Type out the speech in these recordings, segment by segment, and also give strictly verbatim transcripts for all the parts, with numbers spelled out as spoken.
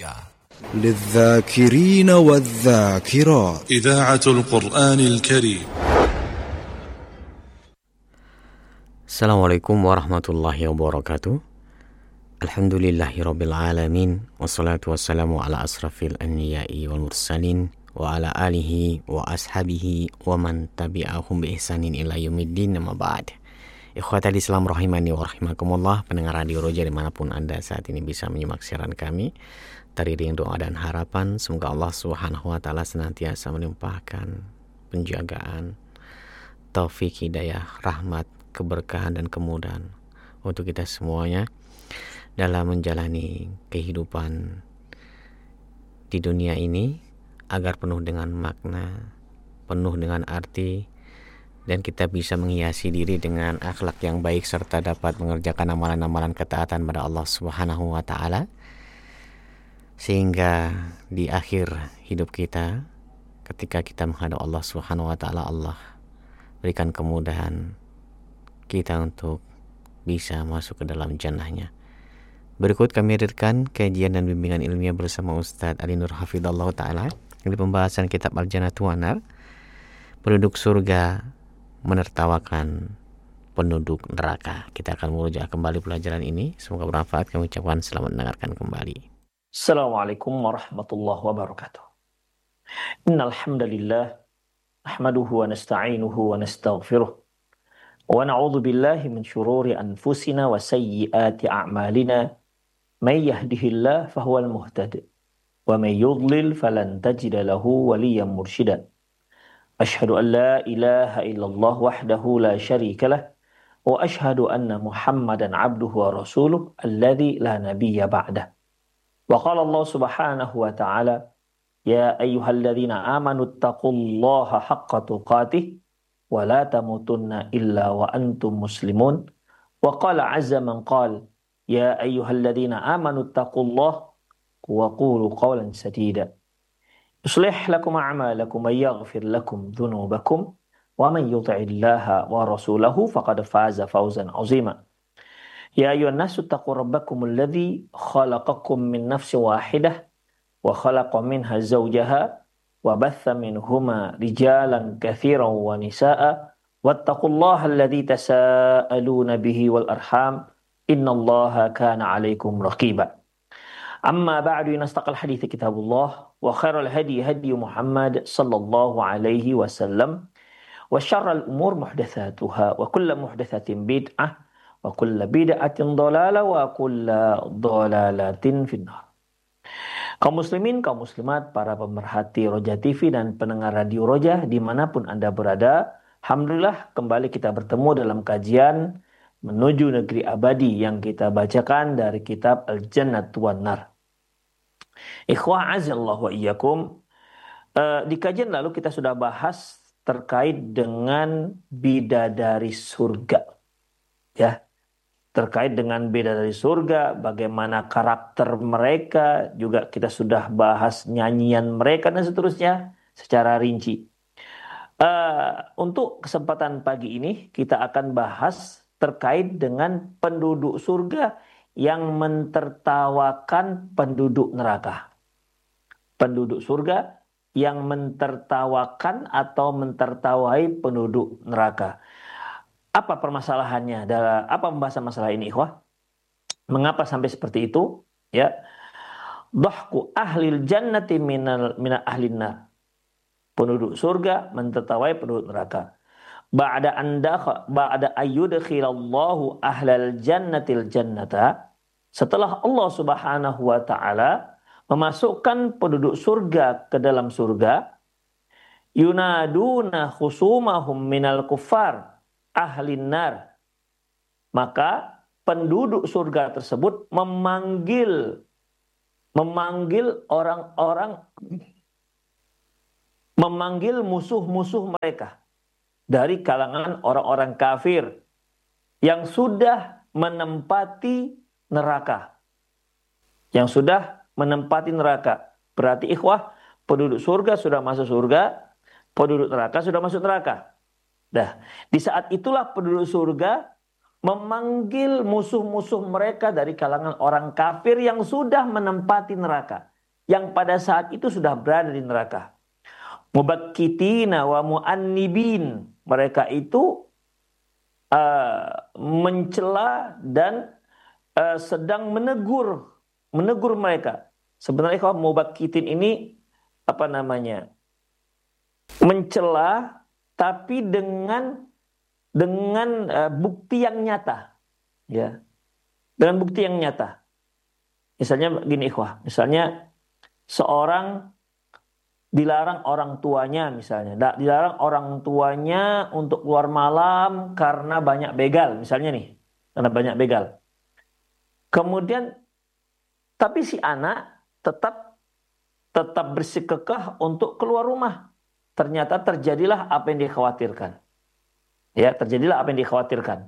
للذاكرين والذاكرات إذاعة القرآن الكريم. Assalamualaikum warahmatullahi wabarakatuh. Alhamdulillahirabbil alamin wassalatu wassalamu ala asrafil anbiya'i wal mursalin wa ala alihi wa ashabihi wa man tabi'ahum bi ihsanin ila yaumiddin, amma ba'd. Ikhwatal Islam rahimani wa rahimakumullah, pendengar Radio Roja dimanapun Anda saat ini bisa menyimak siaran kami. Tariring doa dan harapan, semoga Allah Subhanahu wa taala senantiasa melimpahkan penjagaan, taufik, hidayah, rahmat, keberkahan dan kemudahan untuk kita semuanya dalam menjalani kehidupan di dunia ini agar penuh dengan makna, penuh dengan arti, dan kita bisa menghiasi diri dengan akhlak yang baik serta dapat mengerjakan amalan-amalan ketaatan pada Allah Subhanahu wa taala, sehingga di akhir hidup kita ketika kita menghadap Allah Subhanahu wa taala, Allah berikan kemudahan kita untuk bisa masuk ke dalam jannahnya. Berikut kami hadirkan kajian dan bimbingan ilmiah bersama Ustadz Ali Nur Hafidhallah Ta'ala di pembahasan kitab Al-Jannatu wan Nar, penduduk surga menertawakan penduduk neraka. Kita akan merujuk kembali pelajaran ini, semoga bermanfaat. Kami ucapkan selamat mendengarkan kembali. Assalamualaikum warahmatullahi wabarakatuh. Innal hamdalillah nahmaduhu wa nasta'inuhu wa nastaghfiruh wa na'udzu billahi min syururi anfusina wa sayyiati a'malina. May yahdihillahu fahuwal muhtadi wa may yudlil falan tajida lahu waliyyan mursyida. Asyhadu an la ilaha illallah wahdahu la syarika lah wa asyhadu anna Muhammadan abduhu wa rasuluh alladzi la nabiyya ba'dah. Wa qala Allah Subhanahu wa ta'ala, ya ayyuhalladzina amanu taqullaha haqqa tuqatih wa la tamutunna illa wa antum muslimun. Wa qala azza man qala, ya ayyuhalladzina amanu taqullaha wa qulu qawlan sadida. Yuslih lakum a'malakum wa yaghfir lakum dhunubakum wa man yuti'illaha wa rasulahu faqad faza fawzan 'azima. Ya ayyuhan nasu taqu rabbakumul ladzi khalaqakum min nafsin wahidah wa khalaqa minha zawjaha wa batha minhuma rijalan katsiran wa nisaa'a wattaqullaha alladzi tasaaluna bihi wal arham innallaha kana 'alaikum raqiba. Amma ba'du, nastaqal hadithi kitabullah wa khairal hadi hadi Muhammad sallallahu alaihi wasallam wa syarral umur muhdatsatuha wa kullu muhdatsatin bid'ah wa kullu bid'atin dhalalah wa kullu dhalalatin finnar. Kaum muslimin, kaum muslimat, para pemerhati Roja T V dan pendengar Radio Roja dimanapun Anda berada, alhamdulillah kembali kita bertemu dalam kajian menuju negeri abadi yang kita bacakan dari kitab Al-Jannatu wan Nar. Ikhwah azallahu wa iyyakum, uh, di kajian lalu kita sudah bahas terkait dengan bidadari surga, ya, terkait dengan bidadari surga, bagaimana karakter mereka, juga kita sudah bahas nyanyian mereka dan seterusnya secara rinci. Uh, untuk kesempatan pagi ini kita akan bahas terkait dengan penduduk surga yang mentertawakan penduduk neraka. Penduduk surga yang mentertawakan atau mentertawai penduduk neraka. Apa permasalahannya? Apa pembahasan masalah ini, ikhwah? Mengapa sampai seperti itu? Ya. Dhahku ahlil jannati minal minal ahlin nar. Penduduk surga mentertawai penduduk neraka. Ba'da anda ba'da ayyudkhilallahu ahlal jannatil jannata, setelah Allah Subhanahu wa taala memasukkan penduduk surga ke dalam surga, yunaduna khusumahum minal kuffar ahlin nar, maka penduduk surga tersebut memanggil memanggil orang-orang memanggil musuh-musuh mereka dari kalangan orang-orang kafir yang sudah menempati neraka. Yang sudah menempati neraka. Berarti ikhwah, penduduk surga sudah masuk surga, penduduk neraka sudah masuk neraka. Nah, di saat itulah penduduk surga memanggil musuh-musuh mereka dari kalangan orang kafir yang sudah menempati neraka. yang pada saat itu sudah berada di neraka. Mubakkitina wa mu'annibin. Mereka itu uh, mencela dan uh, sedang menegur menegur mereka. Sebenarnya kalau mubakkitin ini apa namanya? Mencela tapi dengan dengan uh, bukti yang nyata. Ya. Dengan bukti yang nyata. Misalnya gini ikhwah, misalnya seorang dilarang orang tuanya misalnya, dilarang orang tuanya untuk keluar malam karena banyak begal misalnya nih, karena banyak begal. Kemudian tapi si anak tetap tetap bersikeras untuk keluar rumah. Ternyata terjadilah apa yang dikhawatirkan. Ya, terjadilah apa yang dikhawatirkan.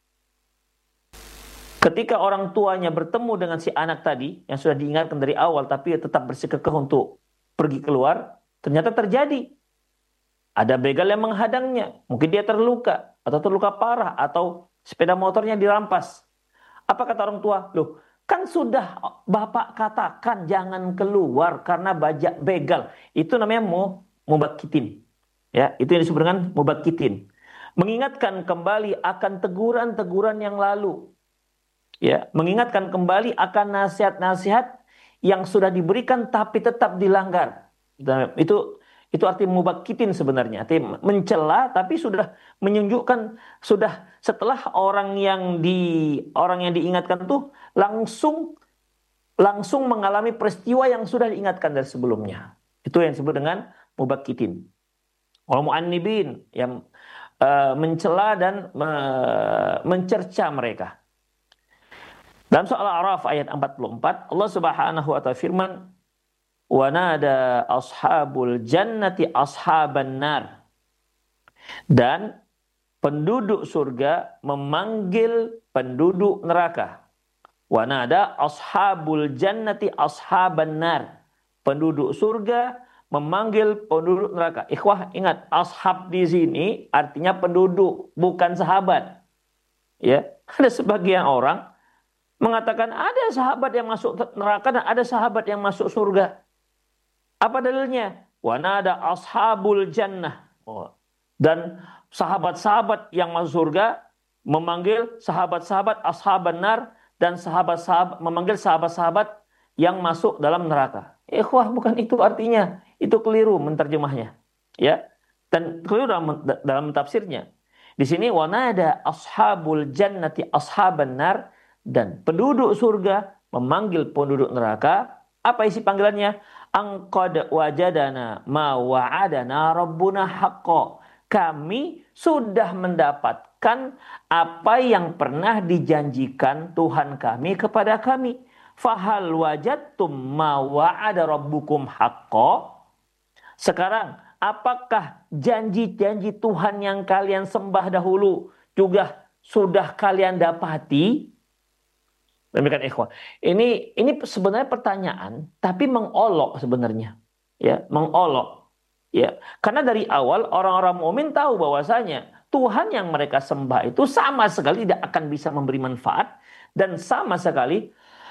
Ketika orang tuanya bertemu dengan si anak tadi, yang sudah diingatkan dari awal, tapi tetap bersikeras untuk pergi keluar, ternyata terjadi. Ada begal yang menghadangnya. Mungkin dia terluka, atau terluka parah, atau sepeda motornya dirampas. Apa kata orang tua? Loh, kan sudah bapak katakan jangan keluar karena bajak begal. Itu namanya mau mubakkitin. Ya, itu yang disebut dengan mubakkitin. Mengingatkan kembali akan teguran-teguran yang lalu. Ya, mengingatkan kembali akan nasihat-nasihat yang sudah diberikan tapi tetap dilanggar. Dan itu itu arti mubakkitin sebenarnya, arti mencela tapi sudah menunjukkan sudah setelah orang yang di orang yang diingatkan tuh langsung langsung mengalami peristiwa yang sudah diingatkan dari sebelumnya. Itu yang disebut dengan mubakkitin. Wal mu'annibin yang uh, mencela dan uh, mencerca mereka. Dalam soal Al-A'raf ayat empat puluh empat, Allah Subhanahu wa taala firman, "Wa nada ashabul jannati ashaban nar." Dan penduduk surga memanggil penduduk neraka. Wa nada ashabul jannati ashaban nar. Penduduk surga memanggil penduduk neraka. Ikhwah, ingat, ashab di sini artinya penduduk, bukan sahabat. Ya, ada sebagian orang mengatakan ada sahabat yang masuk neraka dan ada sahabat yang masuk surga. Apa dalilnya? Wa nada ashabul jannah. Oh. Dan sahabat-sahabat yang masuk surga memanggil sahabat-sahabat ashaban nar dan sahabat-sahabat memanggil sahabat-sahabat yang masuk dalam neraka. Ikhwah, bukan itu artinya. Itu keliru menterjemahnya. Ya. Dan keliru dalam, dalam tafsirnya. Di sini wa nada ashabul jannati ashaban nar. Dan penduduk surga memanggil penduduk neraka. Apa isi panggilannya? Angqad wajadana ma wa'adana rabbuna haqqo. Kami sudah mendapatkan apa yang pernah dijanjikan Tuhan kami kepada kami. Fahal wajadtum ma wa'ada rabbukum haqqo. Sekarang, apakah janji-janji Tuhan yang kalian sembah dahulu juga sudah kalian dapati? Demikian ikhwan. Ini ini sebenarnya pertanyaan tapi mengolok sebenarnya. Ya, mengolok. Ya, karena dari awal orang-orang mukmin tahu bahwasanya Tuhan yang mereka sembah itu sama sekali tidak akan bisa memberi manfaat dan sama sekali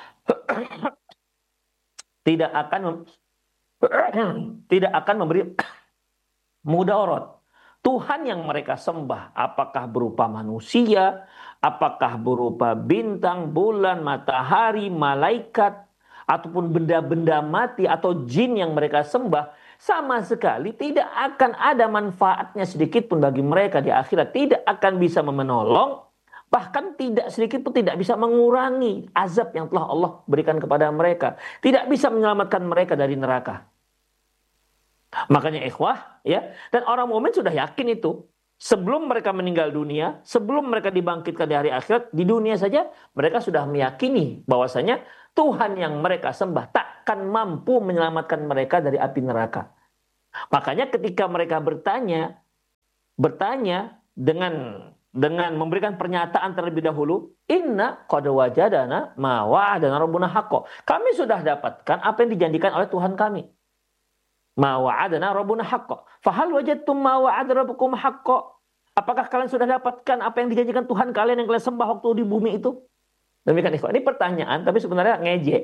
tidak akan tidak akan memberi mudarat. Tuhan yang mereka sembah, apakah berupa manusia, apakah berupa bintang, bulan, matahari, malaikat, ataupun benda-benda mati atau jin yang mereka sembah, sama sekali tidak akan ada manfaatnya sedikit pun bagi mereka di akhirat. Tidak akan bisa menolong, bahkan tidak sedikit pun tidak bisa mengurangi azab yang telah Allah berikan kepada mereka. Tidak bisa menyelamatkan mereka dari neraka. Makanya ikhwah, ya, dan orang mukmin sudah yakin itu. Sebelum mereka meninggal dunia, sebelum mereka dibangkitkan di hari akhirat, di dunia saja mereka sudah meyakini bahwasanya Tuhan yang mereka sembah takkan mampu menyelamatkan mereka dari api neraka. Makanya ketika mereka bertanya, bertanya dengan dengan memberikan pernyataan terlebih dahulu, inna qad wajadana ma wa'adana rabbuna haqqo. Kami sudah dapatkan apa yang dijanjikan oleh Tuhan kami. Ma wa'adana rabbuna haqqo. Fahal wajadtum ma wa'ada rabbukum haqqo? Apakah kalian sudah dapatkan apa yang dijanjikan Tuhan kalian yang kalian sembah waktu di bumi itu? Demikian ikhwan. Ini pertanyaan tapi sebenarnya ngejek.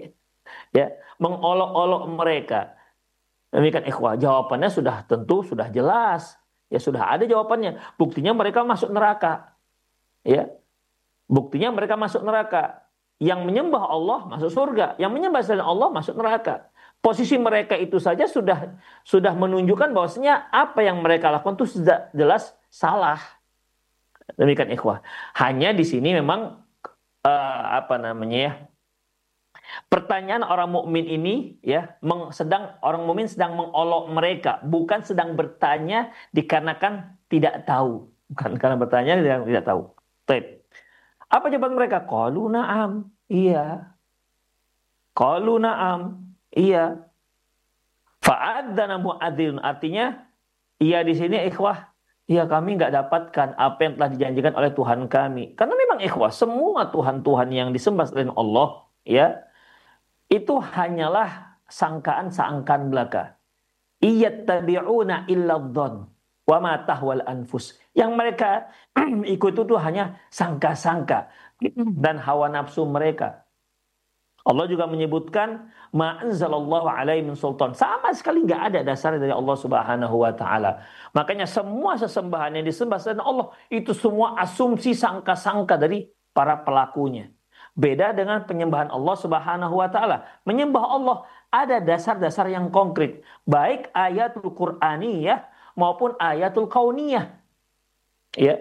Ya, mengolok-olok mereka. Demikian ikhwah, jawabannya sudah tentu sudah jelas. Ya sudah ada jawabannya. Buktinya mereka masuk neraka. Ya. Buktinya mereka masuk neraka. Yang menyembah Allah masuk surga, yang menyembah selain Allah masuk neraka. Posisi mereka itu saja sudah sudah menunjukkan bahwasanya apa yang mereka lakukan itu sudah jelas salah. Demikian ikhwah. Hanya di sini memang uh, apa namanya ya? Pertanyaan orang mukmin ini ya, meng, sedang orang mukmin sedang mengolok mereka, bukan sedang bertanya dikarenakan tidak tahu, bukan karena bertanya tidak tidak tahu. Baik. Apa jawaban mereka? Qalu na'am. Iya. Qalu na'am. Iya. Fa'adzana mu'adzin, artinya iya di sini ikhwah, iya kami nggak dapatkan apa yang telah dijanjikan oleh Tuhan kami. Karena memang ikhwah, semua Tuhan-Tuhan yang disembah selain Allah ya, itu hanyalah sangkaan-sangkaan belaka. Iyattabi'una illa dhon wa ma tahwal anfus. Yang mereka ikut itu hanya sangka-sangka dan hawa nafsu mereka. Allah juga menyebutkan ma anzalallahu alaihi min sultan. Sama sekali nggak ada dasarnya dari Allah Subhanahu wa taala. Makanya semua sesembahan yang disembah selain Allah itu semua asumsi sangka-sangka dari para pelakunya. Beda dengan penyembahan Allah Subhanahu wa taala. Menyembah Allah ada dasar-dasar yang konkret, baik ayatul Qur'aniyah maupun ayatul kauniyah. Ya.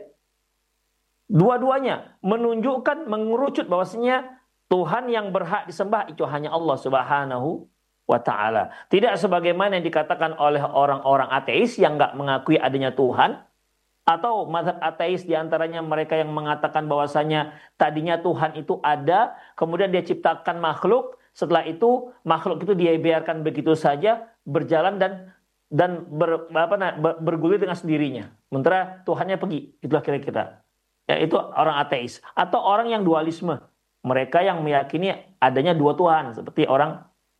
Dua-duanya menunjukkan mengerucut bahwasanya Tuhan yang berhak disembah itu hanya Allah Subhanahu wa taala. Tidak sebagaimana yang dikatakan oleh orang-orang ateis yang enggak mengakui adanya Tuhan, atau mazhab ateis diantaranya mereka yang mengatakan bahwasanya tadinya Tuhan itu ada, kemudian dia ciptakan makhluk, setelah itu makhluk itu dia biarkan begitu saja berjalan dan dan ber, apa, ber, bergulir dengan sendirinya. Sementara Tuhannya pergi. Itulah kira-kira. Ya, itu orang ateis atau orang yang dualisme. Mereka yang meyakini adanya dua Tuhan, seperti orang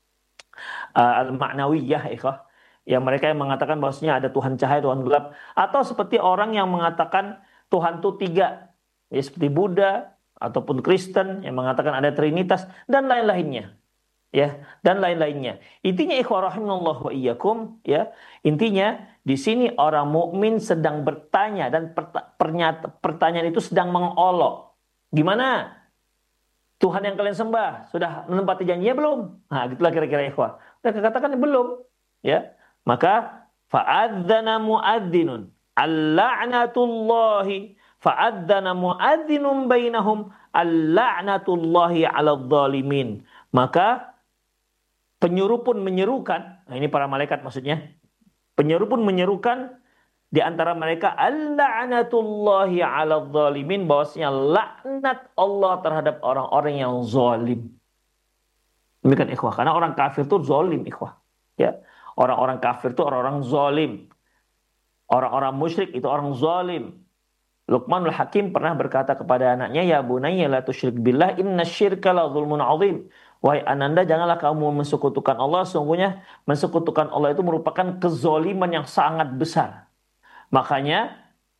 uh, al-ma'nawiyah, ikhwah, yang mereka yang mengatakan bahwasanya ada Tuhan cahaya, Tuhan gelap, atau seperti orang yang mengatakan Tuhan itu tiga, ya seperti Buddha ataupun Kristen yang mengatakan ada Trinitas dan lain-lainnya, ya dan lain-lainnya. Intinya ikhwah rahimallahu wa iyyakum, ya intinya di sini orang mukmin sedang bertanya dan pertanyaan itu sedang mengolok. Gimana? Tuhan yang kalian sembah sudah menempati janjinya belum? Nah, gitulah kira-kira ikhwah. Mereka katakan belum, ya. Maka fa'adzana mu'adzinun al-la'natullahi fa'adzana mu'adzinun bainahum al-la'natullahi 'alal zalimin. Maka penyuruh pun menyerukan, nah ini para malaikat maksudnya. Penyuruh pun menyerukan di antara mereka al-la'natullahi 'alal zalimin, bahwasanya laknat Allah terhadap orang-orang yang zalim. Demikian ikhwah, karena orang kafir itu zalim ikhwah. Ya, orang-orang kafir itu orang-orang zalim. Orang-orang musyrik itu orang zalim. Luqmanul Hakim pernah berkata kepada anaknya, ya bunayya la tusyrik billah innasyirka la dzulmun 'adzim. Wahai ananda, janganlah kamu mensekutukan Allah, sungguhnya mensekutukan Allah itu merupakan kezaliman yang sangat besar. Makanya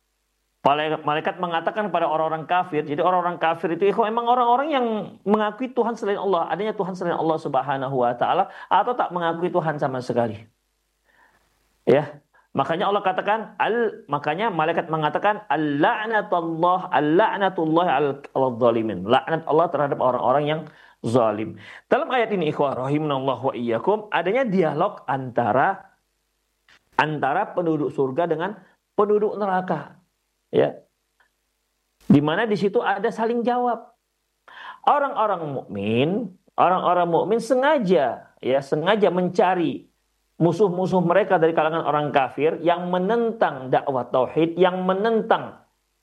malaikat mengatakan pada orang-orang kafir, jadi orang-orang kafir itu memang orang-orang yang mengakui Tuhan selain Allah, adanya Tuhan selain Allah Subhanahu wa taala, atau tak mengakui Tuhan sama sekali. Ya, makanya Allah katakan al makanya malaikat mengatakan al-la'natullah al-la'natullah al-zalimin. Laknat Allah terhadap orang-orang yang zalim. Dalam ayat ini ikhwah rahimanallahu wa iyyakum, adanya dialog antara antara penduduk surga dengan penduduk neraka, ya, di mana di situ ada saling jawab. Orang-orang mukmin, orang-orang mukmin sengaja, ya, sengaja mencari musuh-musuh mereka dari kalangan orang kafir yang menentang dakwah tauhid, yang menentang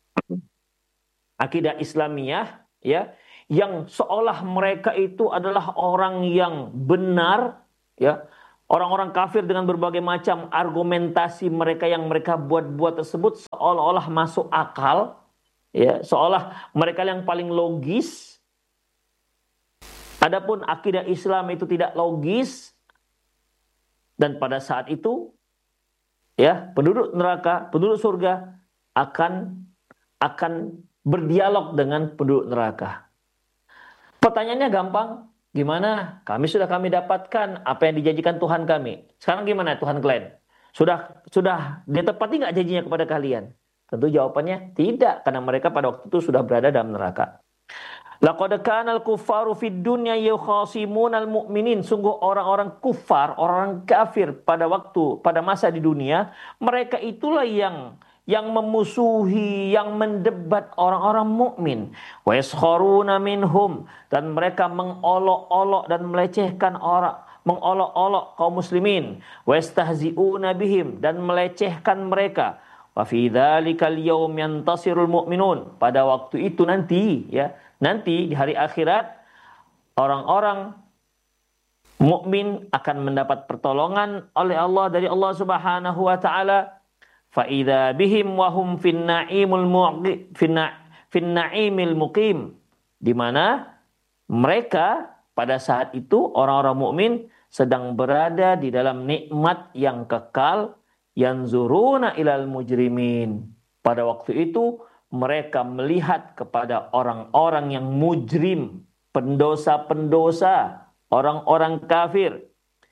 akidah Islamiyah, ya, yang seolah mereka itu adalah orang yang benar, ya. Orang-orang kafir dengan berbagai macam argumentasi mereka yang mereka buat-buat tersebut seolah-olah masuk akal, ya, seolah mereka yang paling logis. Adapun akidah Islam itu tidak logis, dan pada saat itu, ya, penduduk neraka, penduduk surga akan akan berdialog dengan penduduk neraka. Pertanyaannya gampang, Gimana? Kami sudah kami dapatkan apa yang dijanjikan Tuhan kami. Sekarang gimana Tuhan kalian? Sudah sudah ditepati nggak janjinya kepada kalian? Tentu jawabannya tidak, karena mereka pada waktu itu sudah berada dalam neraka. Laqad kana al-kuffaru fid dunya yukhasimunal mu'minin. Sungguh orang-orang kufar, orang kafir pada waktu pada masa di dunia, mereka itulah yang yang memusuhi, yang mendebat orang-orang mukmin. Wa yaskharuna minhum, dan mereka mengolok-olok dan melecehkan orang, mengolok-olok kaum muslimin. Wa yastahzi'una bihim, dan melecehkan mereka. Wa fi dzalikal yaum yantasirul mu'minun. Pada waktu itu nanti ya, nanti di hari akhirat orang-orang mukmin akan mendapat pertolongan oleh Allah dari Allah Subhanahu wa taala. Fa idza bihim wa hum fin na'imul muqim fin na'imil muqim, di mana mereka pada saat itu orang-orang mukmin sedang berada di dalam nikmat yang kekal. Yanzuruna ilal mujrimin. Pada waktu itu mereka melihat kepada orang-orang yang mujrim, pendosa-pendosa, orang-orang kafir.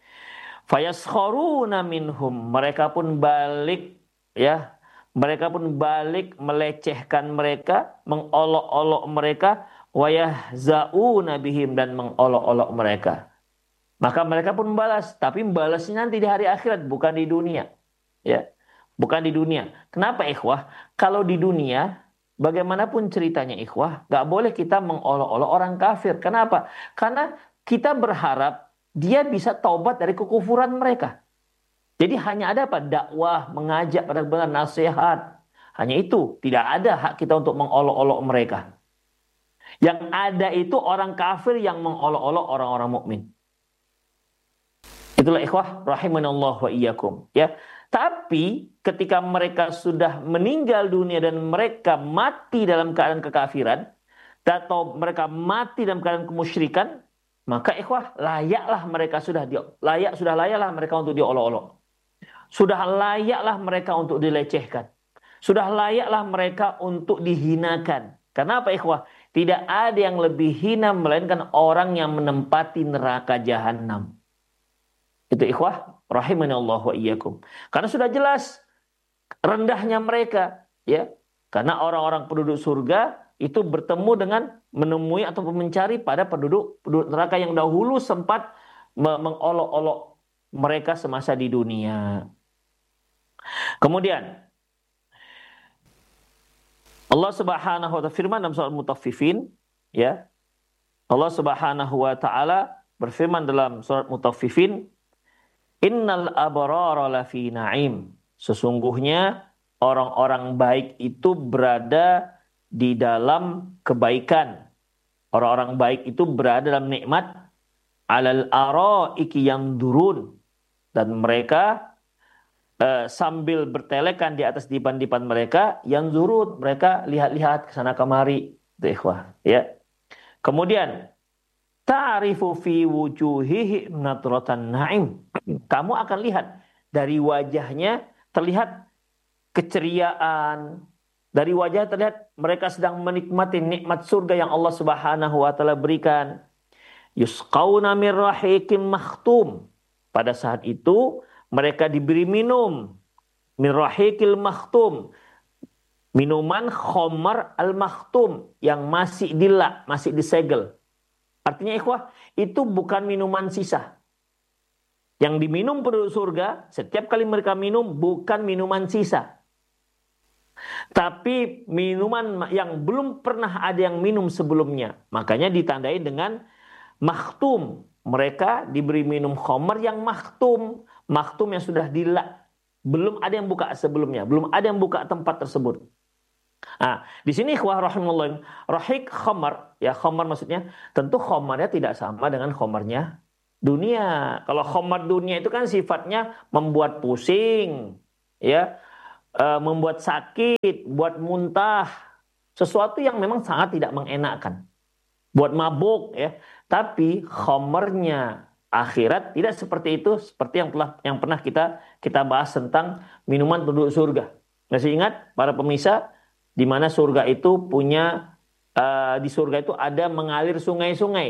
Fayaskharuna minhum, mereka pun balik ya, mereka pun balik melecehkan mereka, mengolok-olok mereka, wayahzauna bihim, dan mengolok-olok mereka. Maka mereka pun membalas, tapi membalasnya nanti di hari akhirat, bukan di dunia. Ya, bukan di dunia. Kenapa ikhwah? Kalau di dunia, bagaimanapun ceritanya ikhwah, gak boleh kita mengolok-olok orang kafir. Kenapa? Karena kita berharap dia bisa taubat dari kekufuran mereka. Jadi hanya ada apa? Dakwah, mengajak pada benar, nasihat. Hanya itu. Tidak ada hak kita untuk mengolok-olok mereka. Yang ada itu orang kafir yang mengolok-olok orang-orang mukmin. Itulah ikhwah rahimanallah wa iyyakum. Ya. Tapi ketika mereka sudah meninggal dunia dan mereka mati dalam keadaan kekafiran, atau mereka mati dalam keadaan kemusyrikan, maka ikhwah, layaklah mereka sudah di, layak sudah layaklah mereka untuk diolok-olok. Sudah layaklah mereka untuk dilecehkan. Sudah layaklah mereka untuk dihinakan. Karena apa ikhwah? Tidak ada yang lebih hina melainkan orang yang menempati neraka jahanam. Itu ikhwah rahimanallahu wa iyyakum. Karena sudah jelas rendahnya mereka, ya. Karena orang-orang penduduk surga itu bertemu dengan menemui atau mencari pada penduduk penduduk neraka yang dahulu sempat mengolok-olok mereka semasa di dunia. Kemudian Allah Subhanahu wa taala firman dalam surat Mutaffifin, ya. Allah Subhanahu wa taala berfirman dalam surat Mutaffifin, Innal abrara lafi na'im. Sesungguhnya orang-orang baik itu berada di dalam kebaikan. Orang-orang baik itu berada dalam nikmat. Alal araiki yanzurun. Dan mereka uh, sambil bertelekan di atas dipan-dipan mereka, yanzurun, mereka lihat-lihat ke sana kemari. Itu ikhwah, ya. Kemudian ta'rifu fi wujuhihi nadratan na'im. Kamu akan lihat dari wajahnya terlihat keceriaan. Dari wajah terlihat mereka sedang menikmati nikmat surga yang Allah Subhanahu wa taala berikan. Yusqauna mir rahiqim makhtum. Pada saat itu mereka diberi minum mir rahiqil makhtum. Minuman khamar al-makhtum yang masih dilak, masih disegel. Artinya ikhwah, itu bukan minuman sisa. Yang diminum penduduk surga, setiap kali mereka minum bukan minuman sisa. Tapi minuman yang belum pernah ada yang minum sebelumnya. Makanya ditandai dengan makhtum. Mereka diberi minum khamar yang makhtum. Makhtum yang sudah dilak. Belum ada yang buka sebelumnya. Belum ada yang buka tempat tersebut. Nah, di sini ikhwah rahimahullah, rahik khamar, ya khamar maksudnya, tentu khamarnya tidak sama dengan khamarnya dunia. Kalau khamar dunia itu kan sifatnya membuat pusing, ya, e, membuat sakit, buat muntah, sesuatu yang memang sangat tidak mengenakkan, buat mabuk, ya. Tapi khamarnya akhirat tidak seperti itu, seperti yang telah yang pernah kita kita bahas tentang minuman penduduk surga. Masih ingat para pemirsa? Di mana surga itu punya uh, di surga itu ada mengalir sungai-sungai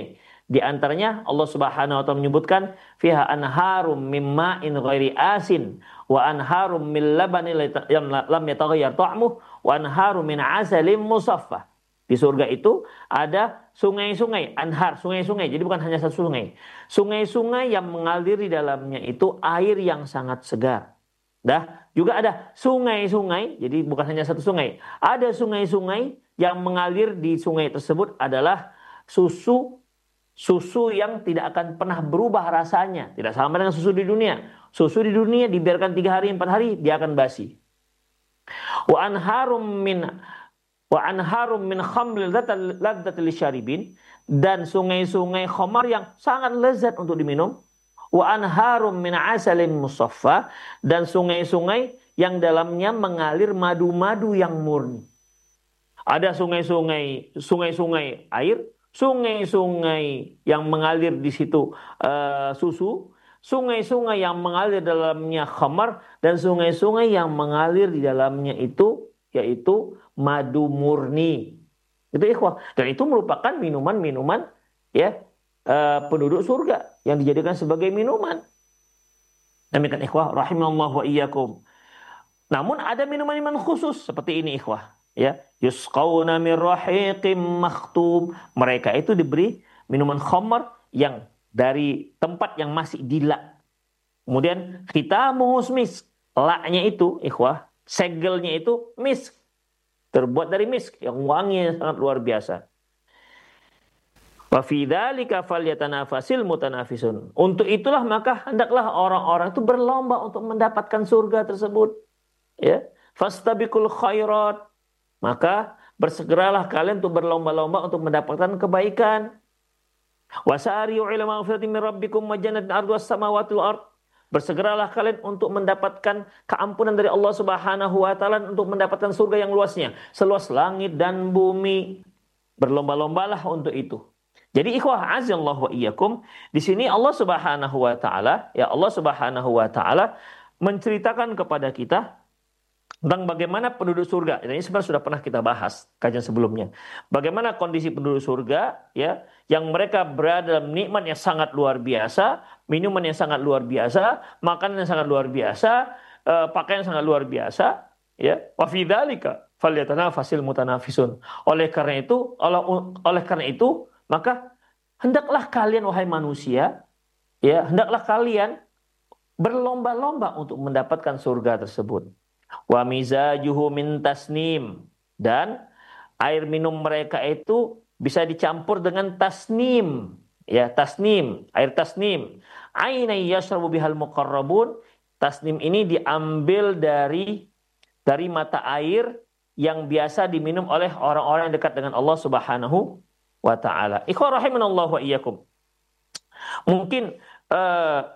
Di antaranya Allah Subhanahu wa taala menyebutkan fiha anharum mimma in ghairi asin wa anharum min labanin lam yataghayyar ta'muh wa anharum min asalin musaffah. Di surga itu ada sungai-sungai, anhar, sungai-sungai. Jadi bukan hanya satu sungai. Sungai-sungai yang mengalir di dalamnya itu air yang sangat segar. Dah, juga ada sungai-sungai, jadi bukan hanya satu sungai. Ada sungai-sungai yang mengalir di sungai tersebut adalah susu susu yang tidak akan pernah berubah rasanya. Tidak sama dengan susu di dunia. Susu di dunia dibiarkan tiga hari, empat hari, dia akan basi. Wa anharum min wa anharum min khamril ladzatil syaribin, dan sungai-sungai khamar yang sangat lezat untuk diminum. Wa anharum min asalin musaffa, dan sungai-sungai yang dalamnya mengalir madu-madu yang murni. Ada sungai-sungai sungai-sungai air, sungai-sungai yang mengalir di situ uh, susu, sungai-sungai yang mengalir dalamnya khamar, dan sungai-sungai yang mengalir di dalamnya itu yaitu madu murni. Itu ikhwah. Dan itu merupakan minuman-minuman ya uh, penduduk surga yang dijadikan sebagai minuman. Demikian ikhwah rahimallahu wa iyyakum. Namun ada minuman-minuman khusus seperti ini ikhwah. Ya, yusqauna min rahiqim makhtum. Mereka itu diberi minuman khamar yang dari tempat yang masih dilak. Kemudian khitamuhu misk. Laknya itu, ikhwah, segelnya itu misk. Terbuat dari misk yang wanginya sangat luar biasa. Wa fi dzalika falyatanafasil mutanafisun. Untuk itulah maka hendaklah orang-orang itu berlomba untuk mendapatkan surga tersebut. Ya, fastabiqul khairat. Maka bersegeralah kalian untuk berlomba-lomba untuk mendapatkan kebaikan. Wasari'u ila maghfiratin min rabbikum wa jannatin 'arduhas samawati wal ard. Bersegeralah kalian untuk mendapatkan keampunan dari Allah Subhanahu wa taala, untuk mendapatkan surga yang luasnya, seluas langit dan bumi. Berlomba-lombalah untuk itu. Jadi ikhwah azallahu wa iyyakum, di sini Allah Subhanahu wa taala, ya Allah Subhanahu wa taala menceritakan kepada kita tentang bagaimana penduduk surga. Ini sebenarnya sudah pernah kita bahas kajian sebelumnya. Bagaimana kondisi penduduk surga ya, yang mereka berada dalam nikmat yang sangat luar biasa, minuman yang sangat luar biasa, makanan yang sangat luar biasa, uh, pakaian yang sangat luar biasa, ya. Wa fi dzalika falyatanafasil mutanafisun. Oleh karena itu, oleh, oleh karena itu, maka hendaklah kalian wahai manusia, ya, hendaklah kalian berlomba-lomba untuk mendapatkan surga tersebut. Wa mizajuhu min tasnim, dan air minum mereka itu bisa dicampur dengan tasnim, ya, tasnim, air tasnim. Aina yashrabu bihal muqarrabun. Tasnim ini diambil dari dari mata air yang biasa diminum oleh orang-orang yang dekat dengan Allah Subhanahu wa taala. Ikhwan rahimanallahu wa iyyakum. Mungkin uh,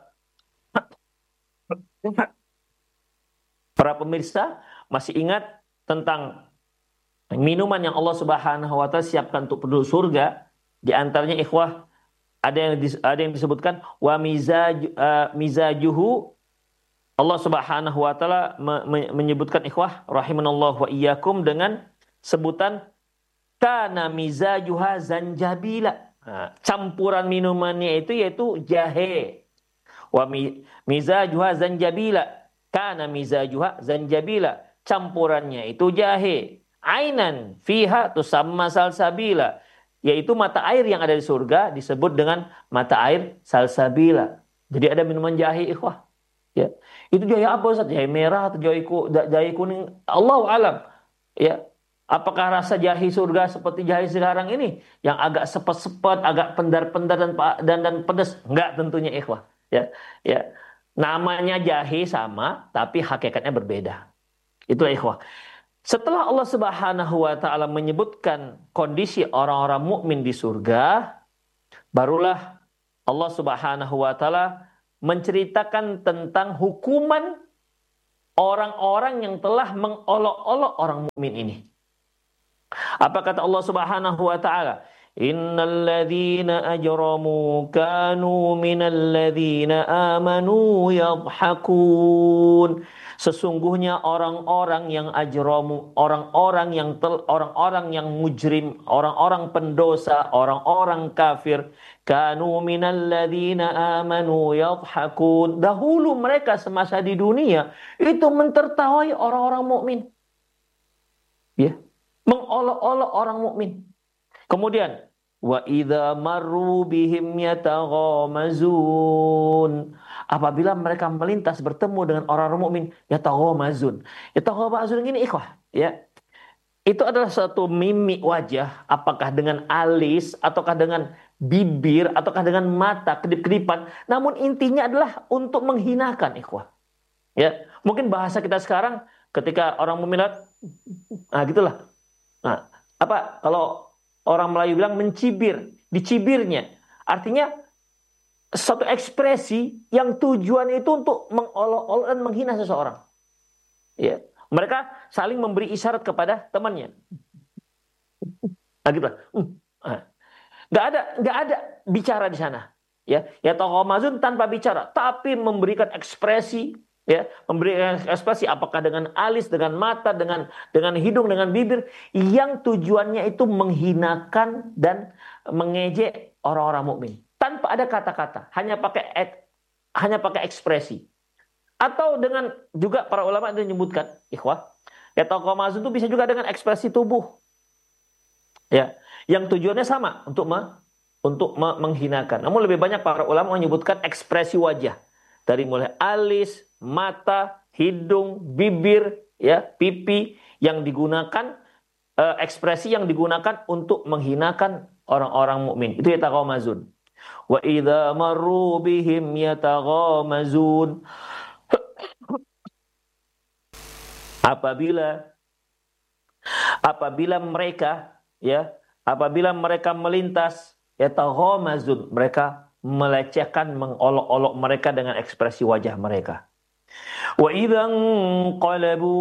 para pemirsa masih ingat tentang minuman yang Allah Subhanahu wa taala siapkan untuk penduduk surga. Di antaranya ikhwah ada yang ada yang disebutkan wa mizaj uh, mizajuhu. Allah Subhanahu wa taala me- menyebutkan ikhwah rahimanallahu wa iyyakum dengan sebutan kana mizajuha zanjabila. Nah, campuran minumannya itu yaitu jahe. Wa mi- mizajuha zanjabila. Kana mizajuha zanjabila, campurannya itu jahe. Ainan fiha tusamma salsabila, yaitu mata air yang ada di surga disebut dengan mata air salsabila. Jadi ada minuman jahe ikhwah. Ya. Itu jahe apa Ustaz? Jahe merah atau jahe, jahe kuning? Allahu alam. Ya. Apakah rasa jahe surga seperti jahe sekarang ini yang agak sepet-sepet, agak pendar-pendar dan dan dan pedas? Enggak tentunya ikhwah. Ya. Ya. Namanya jahe sama, tapi hakikatnya berbeda. Itulah ikhwah. Setelah Allah Subhanahu wa taala menyebutkan kondisi orang-orang mukmin di surga, barulah Allah Subhanahu wa taala menceritakan tentang hukuman orang-orang yang telah mengolok-olok orang mukmin ini. Apa kata Allah Subhanahu wa taala? Innal ladzina ajramu kanu minal ladzina amanu yadhhakun. Sesungguhnya orang-orang yang ajramu, orang-orang yang tel, orang-orang yang mujrim, orang-orang pendosa, orang-orang kafir, kanu minal ladzina amanu yadhhakun. Dahulu mereka semasa di dunia itu mentertawai orang-orang mukmin. Ya, mengolok-olok orang mukmin. Kemudian wa idza marru bihim yataghamazun. Apabila mereka melintas bertemu dengan orang-orang mukmin, yataghamazun. Yataghamazun ini ikhwah, ya. Itu adalah satu mimik wajah, apakah dengan alis ataukah dengan bibir ataukah dengan mata, kedip-kedipan, namun intinya adalah untuk menghinakan, ikhwah. Ya, mungkin bahasa kita sekarang ketika orang mukmin, nah gitulah. Nah, apa kalau orang Melayu bilang mencibir, dicibirnya. Artinya satu ekspresi yang tujuannya itu untuk mengolok-olok dan menghina seseorang. Ya, mereka saling memberi isyarat kepada temannya. Nah, gitu lah. Nggak ada, nggak ada bicara di sana. Ya, ya taghamazun tanpa bicara, tapi memberikan ekspresi, ya, memberikan ekspresi apakah dengan alis, dengan mata, dengan dengan hidung, dengan bibir, yang tujuannya itu menghinakan dan mengejek orang-orang mukmin tanpa ada kata-kata, hanya pakai ek, hanya pakai ekspresi. Atau dengan juga para ulama itu menyebutkan, ikhwah, ya taghamazun itu bisa juga dengan ekspresi tubuh, ya, yang tujuannya sama untuk me, untuk me, menghinakan. Namun lebih banyak para ulama menyebutkan ekspresi wajah dari mulai alis, mata, hidung, bibir, ya, pipi yang digunakan, eh, ekspresi yang digunakan untuk menghinakan orang-orang mukmin. Itu yataghamazun. Wa idza marru bihim yataghamazun. Apabila apabila mereka, ya, apabila mereka melintas, yataghamazun, mereka melecehkan, mengolok-olok mereka dengan ekspresi wajah mereka. Wa idzan qalabu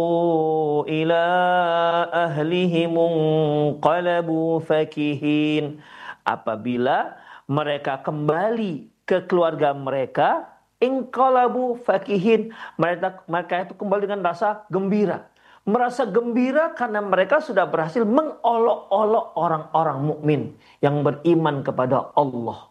ila ahlihim qalabu fakihin. Apabila mereka kembali ke keluarga mereka, inqalabu fakihin, mereka mereka itu kembali dengan rasa gembira. Merasa gembira karena mereka sudah berhasil mengolok-olok orang-orang mukmin yang beriman kepada Allah.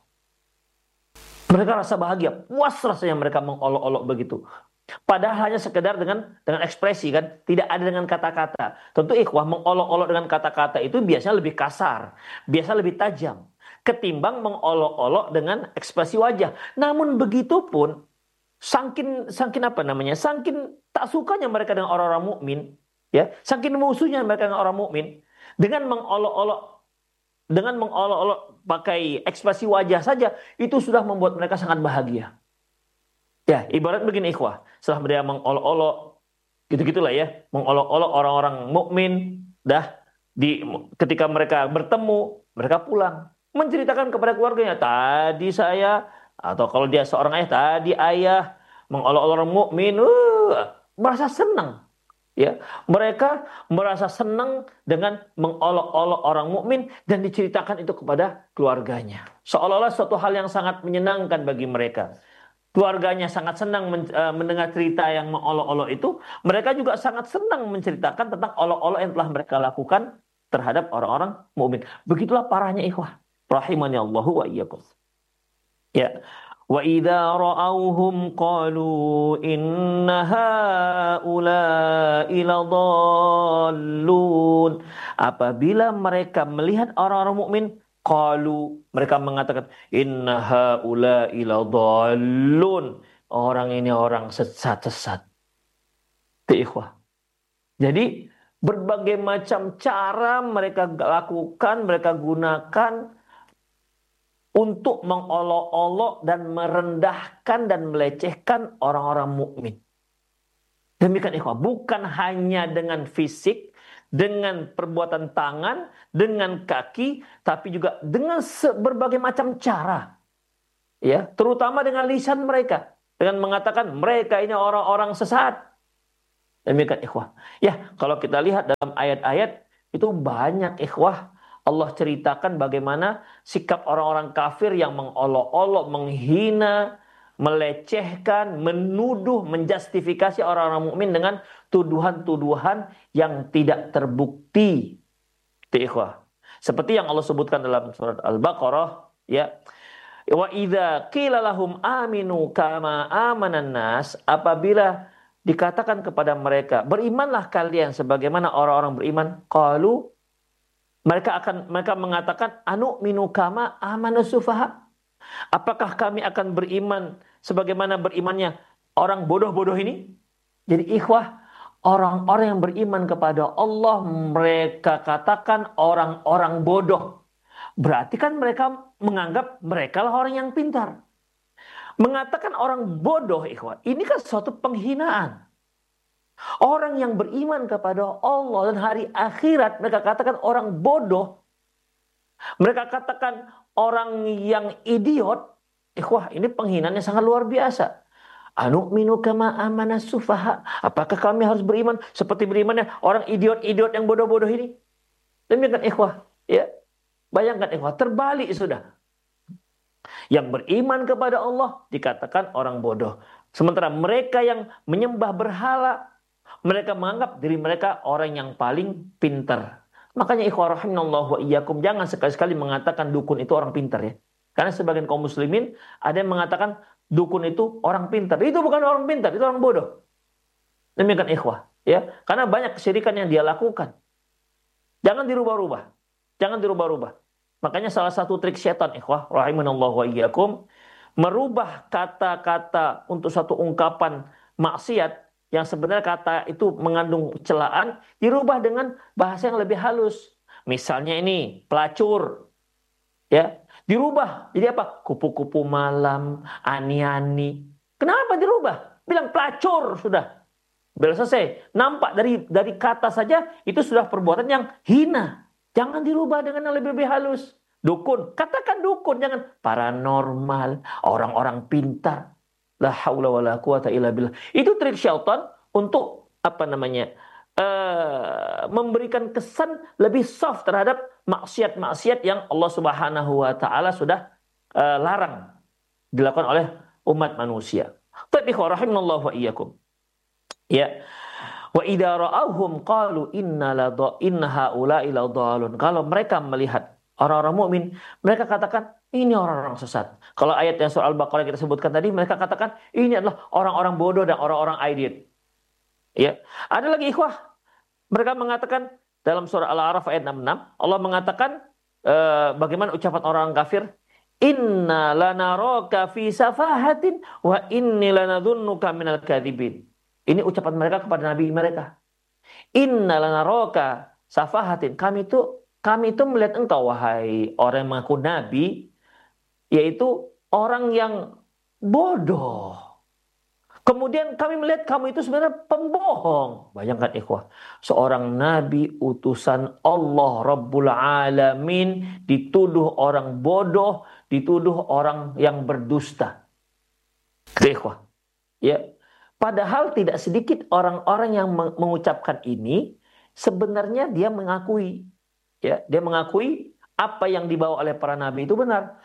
Mereka rasa bahagia, puas rasanya mereka mengolok-olok begitu. Padahal hanya sekedar dengan dengan ekspresi, kan, tidak ada dengan kata-kata. Tentu ikhwah, mengolok-olok dengan kata-kata itu biasanya lebih kasar, biasa lebih tajam ketimbang mengolok-olok dengan ekspresi wajah. Namun begitu pun, saking saking apa namanya? Saking tak sukanya mereka dengan orang-orang mukmin, ya, saking musuhnya mereka dengan orang mukmin, dengan mengolok-olok dengan mengolok-olok pakai ekspresi wajah saja, itu sudah membuat mereka sangat bahagia. Ya, ibarat begini ikhwah, setelah mereka mengolok-olok, gitu-gitulah ya, mengolok-olok orang-orang mukmin, dah di ketika mereka bertemu, mereka pulang, menceritakan kepada keluarganya, tadi saya, atau kalau dia seorang ayah, tadi ayah mengolok-olok orang mukmin, uh, merasa senang. Ya, mereka merasa senang dengan mengolok-olok orang mukmin dan diceritakan itu kepada keluarganya. Seolah-olah suatu hal yang sangat menyenangkan bagi mereka. Keluarganya sangat senang men, uh, mendengar cerita yang mengolok-olok itu. Mereka juga sangat senang menceritakan tentang olok-olok yang telah mereka lakukan terhadap orang-orang mukmin. Begitulah parahnya ikhwah. Rahimani Allahu wa iyyakum. Ya. Wa idza ra'awhum qalu inna haula'i ladallun. Apabila mereka melihat orang-orang mukmin, qalu, mereka mengatakan inna haula'i ladallun. Orang ini orang sesat-sesat. Itu ikhwah. Jadi berbagai macam cara mereka lakukan, mereka gunakan untuk mengolok-olok dan merendahkan dan melecehkan orang-orang mukmin. Demikian ikhwah, bukan hanya dengan fisik, dengan perbuatan tangan, dengan kaki, tapi juga dengan berbagai macam cara. Ya, terutama dengan lisan mereka, dengan mengatakan mereka ini orang-orang sesat. Demikian ikhwah. Ya, kalau kita lihat dalam ayat-ayat itu banyak ikhwah Allah ceritakan bagaimana sikap orang-orang kafir yang mengolok-olok, menghina, melecehkan, menuduh, menjustifikasi orang-orang mukmin dengan tuduhan-tuduhan yang tidak terbukti. Ikhwah. Seperti yang Allah sebutkan dalam surat Al-Baqarah, ya. Wa idza qila lahum aminu kama amanan nas, apabila dikatakan kepada mereka, berimanlah kalian sebagaimana orang-orang beriman, qalu, mereka akan mereka mengatakan, anu minu kama amanus sufaha. Apakah kami akan beriman sebagaimana berimannya orang bodoh-bodoh ini? Jadi ikhwah, orang-orang yang beriman kepada Allah mereka katakan orang-orang bodoh. Berarti kan mereka menganggap mereka lah orang yang pintar. Mengatakan orang bodoh, ikhwah, ini kan suatu penghinaan. Orang yang beriman kepada Allah dan hari akhirat, mereka katakan orang bodoh. Mereka katakan orang yang idiot. Ikhwah, ini penghinaannya sangat luar biasa. Anu minu kama amanas sufaha. Apakah kami harus beriman seperti berimannya orang idiot-idiot yang bodoh-bodoh ini? Demikian ikhwah, ya. Bayangkan ikhwah, terbalik sudah. Yang beriman kepada Allah dikatakan orang bodoh. Sementara mereka yang menyembah berhala, mereka menganggap diri mereka orang yang paling pintar. Makanya ikhwah rahimanallahu wa iyyakum, jangan sekali-sekali mengatakan dukun itu orang pintar ya. Karena sebagian kaum muslimin ada yang mengatakan dukun itu orang pintar. Itu bukan orang pintar, itu orang bodoh. Demikian ikhwah, ya. Karena banyak kesyirikan yang dia lakukan. Jangan dirubah-rubah. Jangan dirubah-rubah. Makanya salah satu trik setan ikhwah rahimanallahu wa iyyakum, merubah kata-kata untuk satu ungkapan maksiat yang sebenarnya kata itu mengandung celaan, dirubah dengan bahasa yang lebih halus. Misalnya ini, pelacur. Ya, dirubah. Jadi apa? Kupu-kupu malam, ani-ani. Kenapa dirubah? Bilang pelacur sudah. Bila selesai. Nampak dari dari kata saja itu sudah perbuatan yang hina. Jangan dirubah dengan yang lebih-lebih halus. Dukun, katakan dukun, jangan paranormal, orang-orang pintar. La haula wala quwata illa billah. Itu trik syaitan untuk apa namanya? Uh, memberikan kesan lebih soft terhadap maksiat-maksiat yang Allah Subhanahu wa taala sudah uh, larang dilakukan oleh umat manusia. Tapi rahimallahu wa iyyakum. Ya. Wa idza ra'awhum qalu inna la inna haula'i la dhalun. Kalau mereka melihat orang-orang mukmin, mereka katakan ini orang-orang sesat. Kalau ayat yang surah Al-Baqarah kita sebutkan tadi, mereka katakan ini adalah orang-orang bodoh dan orang-orang idiot. Ya, ada lagi ikhwah. Mereka mengatakan dalam surah Al-A'raf ayat enam puluh enam, Allah mengatakan uh, bagaimana ucapan orang kafir, inna lanaraka fi safahatin wa inni lanadhunnuka minal kadzibin. Ini ucapan mereka kepada nabi mereka. Inna lanaraka safahatin. Kami itu kami itu melihat engkau wahai orang yang mengaku nabi, yaitu orang yang bodoh. Kemudian kami melihat kamu itu sebenarnya pembohong. Bayangkan ikhwah, seorang nabi utusan Allah Rabbul Alamin dituduh orang bodoh, dituduh orang yang berdusta. Ikhwah, ya. Padahal tidak sedikit orang-orang yang mengucapkan ini sebenarnya dia mengakui, ya, dia mengakui apa yang dibawa oleh para nabi itu benar.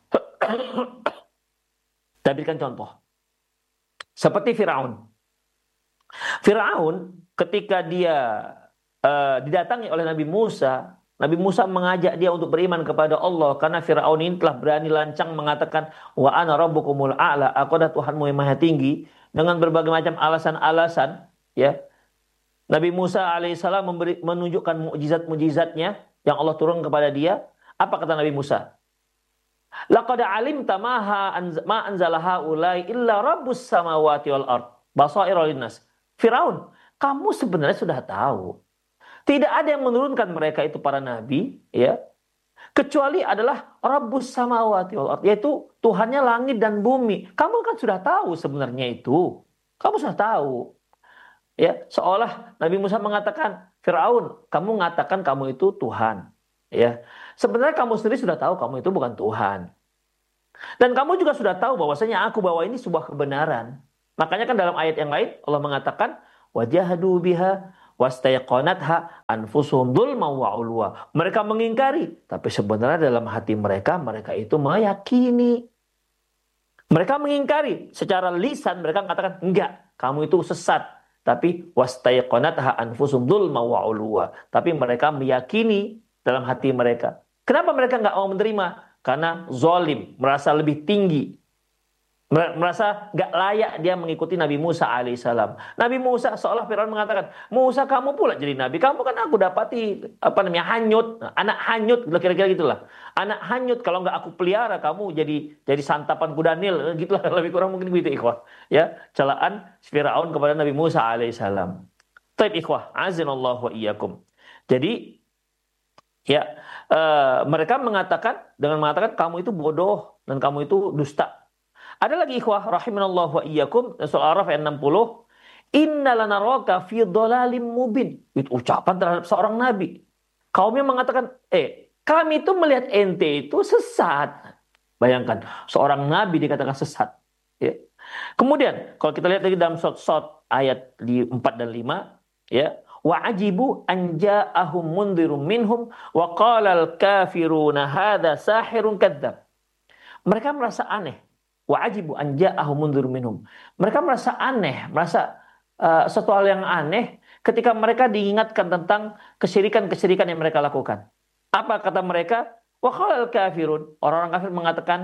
Kita berikan contoh. Seperti Firaun. Firaun ketika dia uh, didatangi oleh Nabi Musa, Nabi Musa mengajak dia untuk beriman kepada Allah karena Firaun ini telah berani lancang mengatakan wa ana rabbukumul a'la, aku adalah Tuhanmu yang maha tinggi, dengan berbagai macam alasan-alasan, ya. Nabi Musa alaihissalam memberi, menunjukkan mukjizat-mukjizatnya yang Allah turun kepada dia. Apa kata Nabi Musa? Laqad alimta ma anzala haula'i illa rabbus samawati wal ard basaira linnas. Firaun, kamu sebenarnya sudah tahu tidak ada yang menurunkan mereka itu para nabi, ya, kecuali adalah rabbus samawati wal ard, yaitu Tuhannya langit dan bumi. Kamu kan sudah tahu sebenarnya itu. Kamu sudah tahu. Ya, seolah Nabi Musa mengatakan, Firaun, kamu mengatakan kamu itu Tuhan. Ya, sebenarnya kamu sendiri sudah tahu kamu itu bukan Tuhan. Dan kamu juga sudah tahu bahwasanya aku bawa ini sebuah kebenaran. Makanya kan dalam ayat yang lain Allah mengatakan wajahadu biha wastayqanatha anfusuhum dzulman wa ulwa. Mereka mengingkari, tapi sebenarnya dalam hati mereka mereka itu meyakini. Mereka mengingkari secara lisan, mereka mengatakan enggak, kamu itu sesat. Tapi wastayqanatha anfusuhum dzulman wa ulwa. Tapi mereka meyakini dalam hati mereka. Kenapa mereka enggak mau menerima? Karena zalim, merasa lebih tinggi. Merasa gak layak dia mengikuti Nabi Musa alaihissalam. Nabi Musa seolah Firaun mengatakan, Musa kamu pula jadi nabi. Kamu kan aku dapati apa namanya hanyut, anak hanyut, kira-kira gitulah. Anak hanyut kalau nggak aku pelihara kamu jadi jadi santapan kuda Nil, gitulah lebih kurang mungkin begitu ikhwah. Ya, celaan Firaun kepada Nabi Musa alaihissalam. Taib ikhwah, azinallahu wa iyyakum. Jadi ya uh, mereka mengatakan dengan mengatakan kamu itu bodoh dan kamu itu dusta. Ada lagi ikhwah rahimanallahu wa iyyakum surah Al-Araf ayat enam puluh, inna lanaraka fi dhalalim mubin. Itu ucapan terhadap seorang nabi. Kaumnya mengatakan, "Eh, kami itu melihat ente itu sesat." Bayangkan, seorang nabi dikatakan sesat, ya. Kemudian kalau kita lihat lagi dalam surat ayat di empat dan lima, ya, wa ajibu an ja'ahum mundhirum minhum wa qala al-kafiruna hadza sahirun kadzdzab. Mereka merasa aneh. Wa ajibu an ja'ahum mundhirum minhum. Mereka merasa aneh, merasa uh, suatu hal yang aneh ketika mereka diingatkan tentang kesyirikan-kesyirikan yang mereka lakukan. Apa kata mereka? Wa qala al-kafirun. Orang-orang kafir mengatakan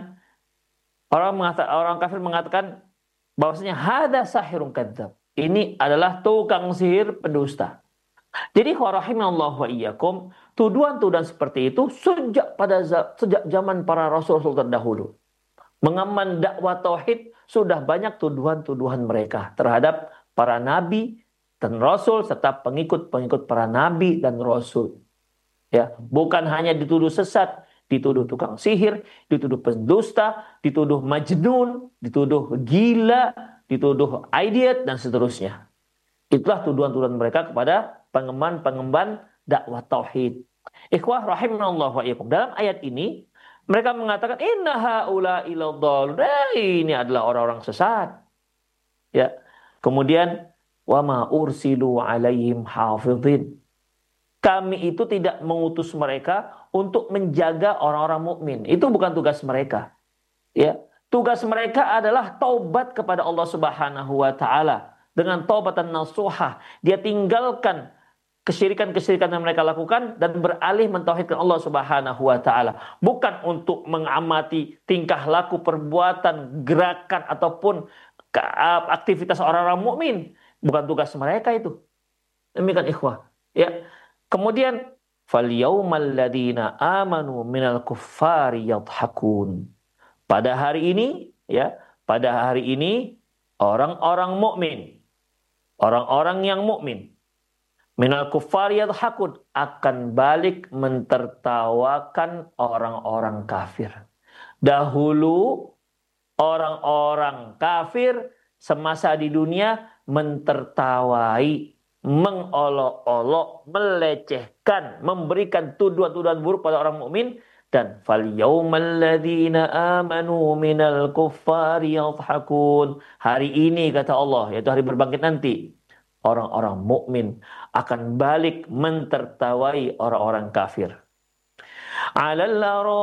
orang mengatakan orang kafir mengatakan bahwasanya hadza sahirun kadzdzab. Ini adalah tukang sihir pendusta. Jadi rahimallahu wa iyyakum, tuduhan-tuduhan seperti itu sejak pada sejak zaman para rasul-rasul terdahulu. Mengemban dakwah tauhid sudah banyak tuduhan-tuduhan mereka terhadap para nabi dan rasul serta pengikut-pengikut para nabi dan rasul. Ya, bukan hanya dituduh sesat, dituduh tukang sihir, dituduh pendusta, dituduh majnun, dituduh gila, dituduh idiot dan seterusnya. Itulah tuduhan-tuduhan mereka kepada pengemban-pengemban dakwah tauhid. Ikhwah rahimanallahu wa iyyakum. Dalam ayat ini mereka mengatakan inna haula ila dhallun. Ini adalah orang-orang sesat. Ya. Kemudian wa ma ursilu alaihim hafizin. Kami itu tidak mengutus mereka untuk menjaga orang-orang mukmin. Itu bukan tugas mereka. Ya. Tugas mereka adalah taubat kepada Allah Subhanahu wa taala dengan taubatan nasuha. Dia tinggalkan kesyirikan-kesyirikan yang mereka lakukan dan beralih mentauhidkan Allah Subhanahu wa taala, bukan untuk mengamati tingkah laku, perbuatan, gerakan ataupun aktivitas orang-orang mukmin. Bukan tugas mereka itu. Demikian ikhwah. Ya. Kemudian fal yaumal ladzina amanu minal kuffari yadhakun. Pada hari ini, ya, pada hari ini orang-orang mukmin, orang-orang yang mukmin minal kuffari yadhakun akan balik mentertawakan orang-orang kafir. Dahulu orang-orang kafir semasa di dunia mentertawai, mengolok-olok, melecehkan, memberikan tuduhan-tuduhan buruk pada orang mukmin. Dan fal yaumal ladzina amanu minal kuffari yadhakun. Hari ini kata Allah, yaitu hari berbangkit nanti, orang-orang mukmin akan balik mentertawai orang-orang kafir. Alal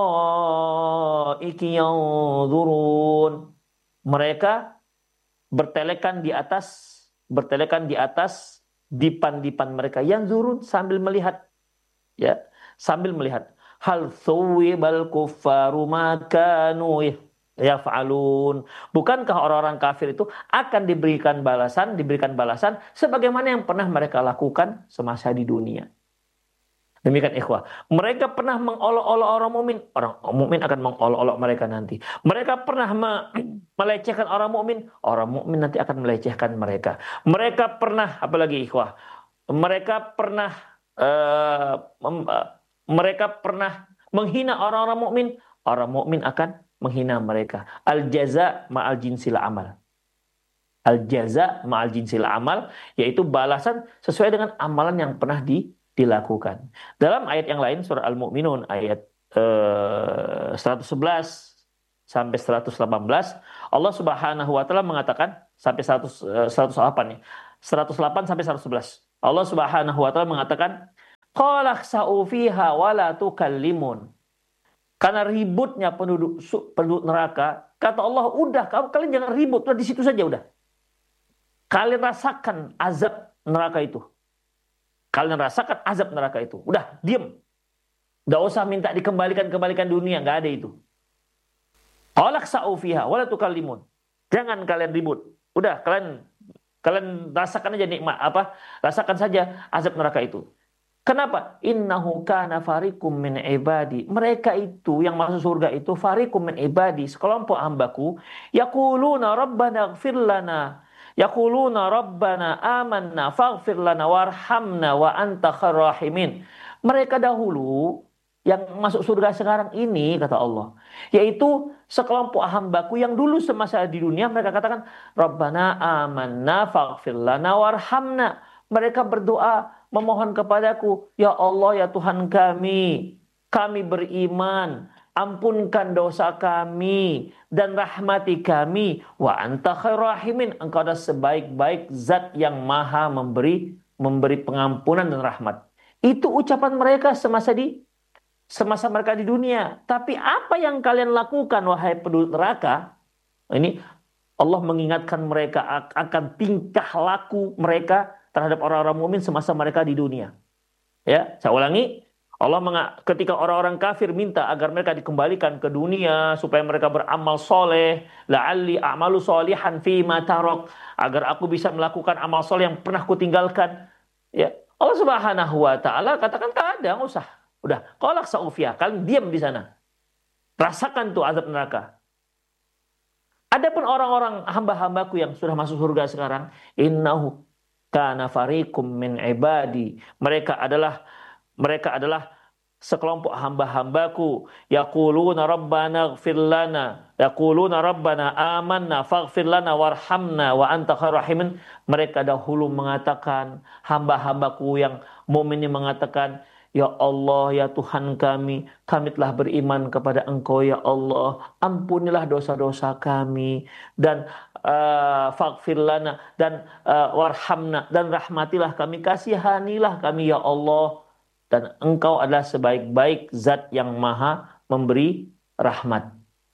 laraiki yanzurun. Mereka bertelekan di atas, bertelekan di atas dipan-dipan mereka, yanzurun, sambil melihat, ya, sambil melihat. Hal thuwibal kuffaru ma kanu yaf'alun. Bukankah orang-orang kafir itu akan diberikan balasan, diberikan balasan sebagaimana yang pernah mereka lakukan semasa di dunia. Demikian ikhwah. Mereka pernah mengolok-olok orang mukmin, orang mukmin akan mengolok-olok mereka nanti. Mereka pernah me- melecehkan orang mukmin, orang mukmin nanti akan melecehkan mereka. Mereka pernah, apalagi ikhwah, mereka pernah uh, mem- uh, mereka pernah menghina orang-orang mukmin, orang mukmin akan menghina mereka. Al jaza ma'al jinsil amal. Al jaza ma'al jinsil amal, yaitu balasan sesuai dengan amalan yang pernah di, dilakukan. Dalam ayat yang lain, surah Al-Mu'minun ayat eh, seratus sebelas sampai seratus delapan belas, Allah Subhanahu wa taala mengatakan sampai seratus, eh, seratus delapan ya. seratus delapan sampai seratus sebelas. Allah Subhanahu wa taala mengatakan, qala khsa'u fiha wa la tukallimun. Karena ributnya penduduk penduduk neraka, kata Allah, udah kamu kalian jangan ribut, udah di situ saja udah. Kalian rasakan azab neraka itu. Kalian rasakan azab neraka itu. Udah, diam. Enggak usah minta dikembalikan-kembalikan dunia, enggak ada itu. Qala khsa'u fiha wa la tukallimun. Jangan kalian ribut. Udah, kalian Kalian rasakan aja nikmat apa? Rasakan saja azab neraka itu. Kenapa? Innahu kana fariqum min ibadi. Mereka itu yang masuk surga itu fariqum min ibadi, sekelompok hambaku, yaquluna rabbana ighfir lana. Yaquluna rabbana amanna faghfir lana warhamna wa anta khairur rahimin. Mereka dahulu yang masuk surga sekarang ini, kata Allah, yaitu sekelompok hambaku yang dulu semasa di dunia mereka katakan Rabbana amanna faghfir lana warhamna. Mereka berdoa memohon kepadaku, ya Allah, ya Tuhan kami, kami beriman, ampunkan dosa kami dan rahmati kami, wa anta khairur rahimin, engkau adalah sebaik-baik zat yang maha memberi memberi pengampunan dan rahmat. Itu ucapan mereka semasa di semasa mereka di dunia. Tapi apa yang kalian lakukan wahai penduduk neraka? Ini Allah mengingatkan mereka akan tingkah laku mereka terhadap orang-orang mukmin semasa mereka di dunia. Ya, saya ulangi, Allah ketika orang-orang kafir minta agar mereka dikembalikan ke dunia supaya mereka beramal soleh, la'alli a'malu solihan fi ma tarok, agar aku bisa melakukan amal soleh yang pernah kutinggalkan. Ya, Allah Subhanahu wa taala katakan tak ada, enggak usah. Udah, qala khsa'u fiha, kalian diam di sana. Rasakan tuh azab neraka. Adapun orang-orang hamba-hambaku yang sudah masuk surga sekarang, innahu kana fariqum min ibadi. Mereka adalah mereka adalah sekelompok hamba-hambaku, yaquluna rabbana ighfir lana, yaquluna rabbana amanna faghfir lana warhamna wa anta khairur rahimin. Mereka dahulu mengatakan, hamba-hambaku yang mukmin mengatakan, ya Allah, ya Tuhan kami, kami telah beriman kepada Engkau, ya Allah, ampunilah dosa-dosa kami, dan uh, faghfir lana, dan uh, warhamna, dan rahmatilah kami, kasihanilah kami, ya Allah, dan Engkau adalah sebaik-baik zat yang maha memberi rahmat.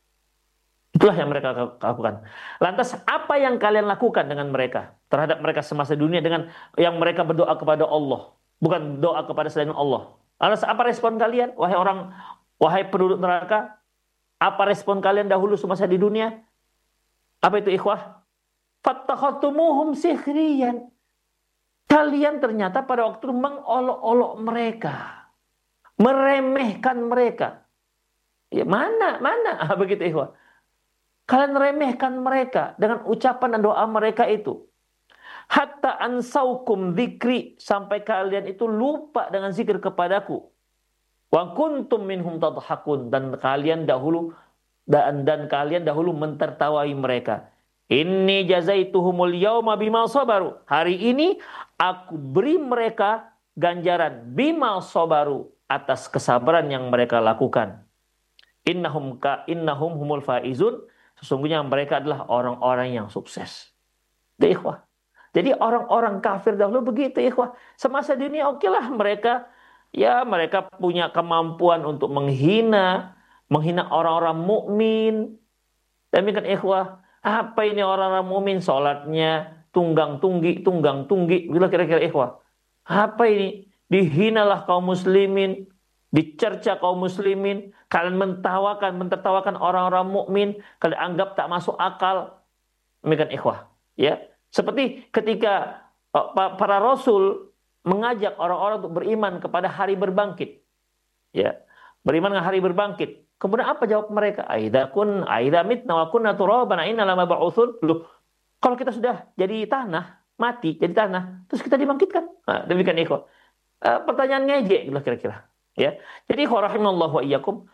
Itulah yang mereka lakukan. Lantas apa yang kalian lakukan dengan mereka, terhadap mereka semasa dunia, dengan yang mereka berdoa kepada Allah, bukan doa kepada selain Allah? Lantas apa respon kalian, wahai orang, wahai penduduk neraka? Apa respon kalian dahulu semasa di dunia? Apa itu, ikhwah? Fattakhadtumuhum sikhriyan. Kalian ternyata pada waktu itu mengolok-olok mereka, meremehkan mereka. Ya mana, mana? Ah, begitu, ikhwah. Kalian remehkan mereka dengan ucapan dan doa mereka itu. Hatta ansaukum dzikri, sampai kalian itu lupa dengan zikir kepadaku. Wa kuntum minhum tadhakun, dan kalian dahulu dan dan kalian dahulu mentertawai mereka. Inni jazaituhumul yauma bima sabaru. Hari ini aku beri mereka ganjaran bima sabaru, atas kesabaran yang mereka lakukan. Innahum ka innahum humul faizun. Sesungguhnya mereka adalah orang-orang yang sukses. Deh, ikhwah. Jadi orang-orang kafir dahulu begitu, ikhwah. Semasa dunia okelah mereka, ya mereka punya kemampuan untuk menghina, menghina orang-orang mukmin. Demikian, ikhwah. Apa ini orang-orang mukmin, salatnya tunggang tunggi, tunggang tunggi, bila kira-kira, ikhwah. Apa ini? Dihinalah kaum muslimin, dicerca kaum muslimin, kalian mentawakan, mentertawakan orang-orang mukmin, kalian anggap tak masuk akal. Demikian, ikhwah. Ya. Seperti ketika para rasul mengajak orang-orang untuk beriman kepada hari berbangkit. Ya, beriman dengan hari berbangkit. Kemudian apa jawab mereka? Aidza kun aidza mitna wa kunna turaban inna lama ba'utsun. Loh, kalau kita sudah jadi tanah, mati jadi tanah, terus kita dibangkitkan. Nah, demikian, ikhwah. Uh, pertanyaan ngejek gitu kira-kira. Ya. Jadi ikhwah rahimallahu wa iyyakum.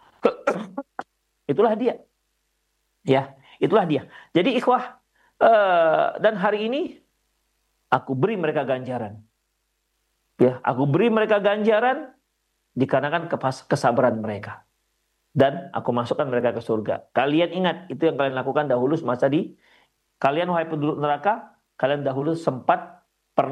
Itulah dia. Ya, itulah dia. Jadi ikhwah, Uh, dan hari ini aku beri mereka ganjaran. Ya, aku beri mereka ganjaran dikarenakan kesabaran mereka. Dan aku masukkan mereka ke surga. Kalian ingat itu yang kalian lakukan dahulu semasa di kalian, wahai penduduk neraka, kalian dahulu sempat pernah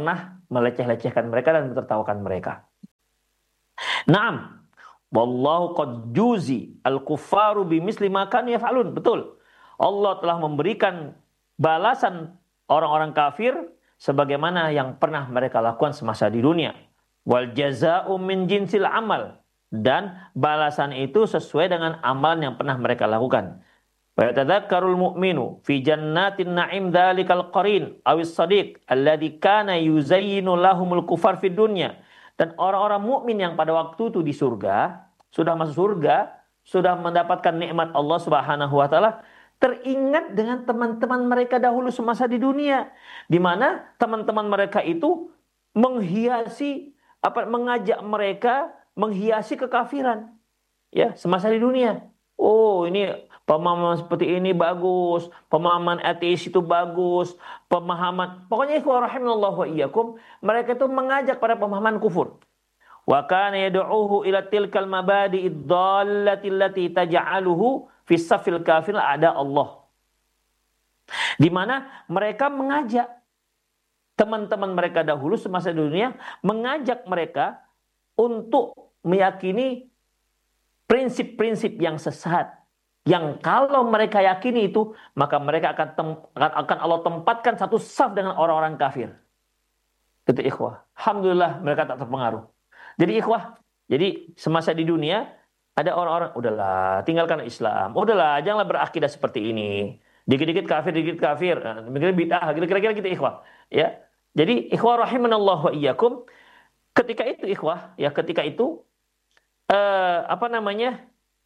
meleceh-lecehkan mereka dan mentertawakan mereka. Naam, wallahu qad juzi al-kuffaru bimisli ma kanu yaf'alun. Betul. Allah telah memberikan balasan orang-orang kafir sebagaimana yang pernah mereka lakukan semasa di dunia. Wal jazaa'u min jinsil amal. Dan balasan itu sesuai dengan amalan yang pernah mereka lakukan. Wa yatadzakkarul mu'minu fi jannatin na'im dzalikal qarin awis sadiq alladzi kana yuzayyinu lahumul kufar fid dunya. Dan orang-orang mukmin yang pada waktu itu di surga, sudah masuk surga, sudah mendapatkan nikmat Allah Subhanahu wa taala, teringat dengan teman-teman mereka dahulu semasa di dunia, di mana teman-teman mereka itu menghiasi apa mengajak mereka menghiasi kekafiran. Ya, semasa di dunia. Oh, ini pemahaman seperti ini bagus, pemahaman ateis itu bagus, pemahaman pokoknya ikhwah rahimallahu wa iyyakum, mereka itu mengajak pada pemahaman kufur. Wa kana yad'uhu ila tilkal mabadi'id dhallati allati taj'aluhu fi safil kafir ada Allah. Di mana mereka mengajak teman-teman mereka dahulu semasa dunia, mengajak mereka untuk meyakini prinsip-prinsip yang sesat, yang kalau mereka yakini itu, maka mereka akan tem- akan Allah tempatkan satu saf dengan orang-orang kafir. Itu ikhwah. Alhamdulillah mereka tak terpengaruh. Jadi ikhwah, jadi semasa di dunia ada orang-orang, udahlah tinggalkan Islam, udahlah janganlah berakidah seperti ini. Dikit-dikit kafir, dikit kafir, mikirnya bid'ah, kira-kira gitu ikhwah. Ya, jadi ikhwah rahimanallahu wa iyyakum, ketika itu ikhwah, ya ketika itu Uh, apa namanya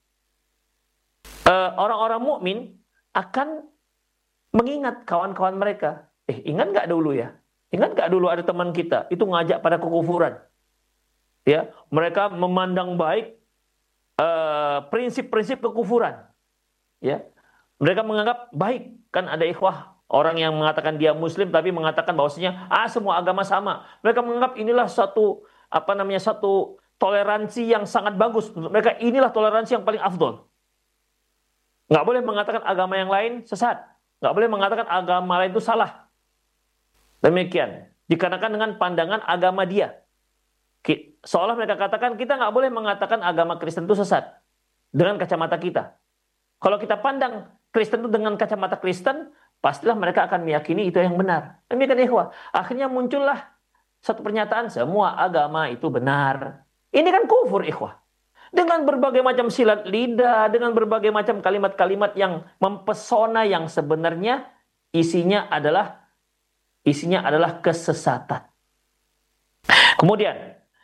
uh, orang-orang mukmin akan mengingat kawan-kawan mereka. Eh, ingat nggak dulu ya? Ingat nggak dulu ada teman kita itu ngajak pada kekufuran? Ya, mereka memandang baik uh, prinsip-prinsip kekufuran. Ya, mereka menganggap baik. Kan ada ikhwah orang yang mengatakan dia Muslim tapi mengatakan bahwasanya ah semua agama sama. Mereka menganggap inilah satu apa namanya satu toleransi yang sangat bagus. Menurut mereka inilah toleransi yang paling afdol. Nggak boleh mengatakan agama yang lain sesat. Nggak boleh mengatakan agama lain itu salah. Demikian. Dikarenakan dengan pandangan agama dia. Seolah mereka katakan kita nggak boleh mengatakan agama Kristen itu sesat. Dengan kacamata kita. Kalau kita pandang Kristen itu dengan kacamata Kristen, pastilah mereka akan meyakini itu yang benar. Demikian ikhwah. Akhirnya muncullah satu pernyataan, semua agama itu benar. Ini kan kufur ikhwah. Dengan berbagai macam silat lidah, dengan berbagai macam kalimat-kalimat yang mempesona yang sebenarnya isinya adalah isinya adalah kesesatan. Kemudian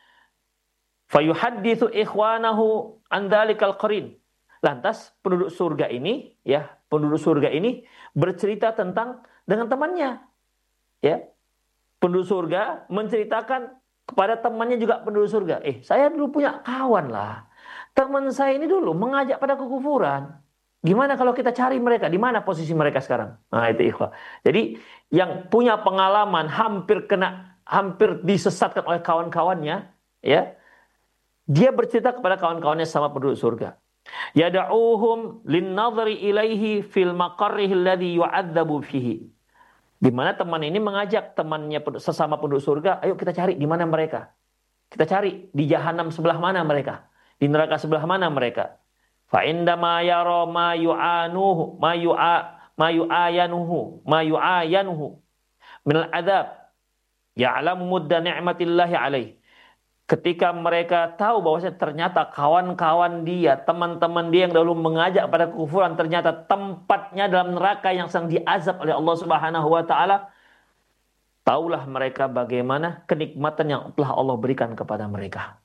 fayuhadditsu ikhwanahu an dzalikal qarin. Lantas penduduk surga ini, ya, penduduk surga ini bercerita tentang dengan temannya. Ya. Penduduk surga menceritakan kepada temannya juga penduduk surga. Eh, saya dulu punya kawan lah. Teman saya ini dulu mengajak pada kekufuran. Gimana kalau kita cari mereka? Di mana posisi mereka sekarang? Nah, itu ikhwah. Jadi, yang punya pengalaman hampir kena, hampir disesatkan oleh kawan-kawannya, ya, dia bercerita kepada kawan-kawannya sama penduduk surga. Yada'uhum lin-nadhri ilaihi fil maqarrihi alladhi yu'adzabu fihi. Di mana teman ini mengajak temannya sesama penduduk surga, ayo kita cari di mana mereka. Kita cari di jahanam sebelah mana mereka, di neraka sebelah mana mereka. Fa indama yara ma yu'anuhu ma yu'a ma yu'ayanuhu ma yu'ayanuhu minal adzab ya'lamu mudda ni'matillahi alaihi. Ketika mereka tahu bahwasanya ternyata kawan-kawan dia, teman-teman dia yang dahulu mengajak pada kekufuran, ternyata tempatnya dalam neraka yang sedang diazab oleh Allah Subhanahu wa taala, taulah mereka bagaimana kenikmatan yang telah Allah berikan kepada mereka.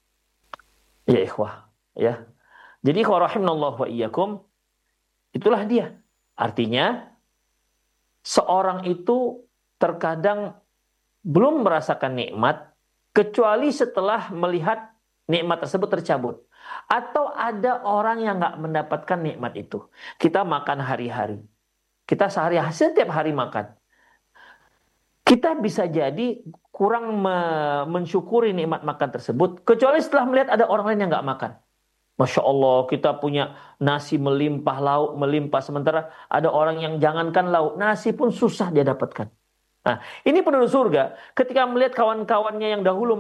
Ya ikhwah, ya. Jadi ikhwah rahimanallahu wa iyyakum, itulah dia. Artinya seorang itu terkadang belum merasakan nikmat kecuali setelah melihat nikmat tersebut tercabut. Atau ada orang yang nggak mendapatkan nikmat itu. Kita makan hari-hari. Kita sehari setiap hari makan. Kita bisa jadi kurang me- mensyukuri nikmat makan tersebut. Kecuali setelah melihat ada orang lain yang nggak makan. Masya Allah, kita punya nasi melimpah, lauk melimpah. Sementara ada orang yang jangankan lauk, nasi pun susah dia dapatkan. Nah, ini penduduk surga ketika melihat kawan-kawannya yang dahulu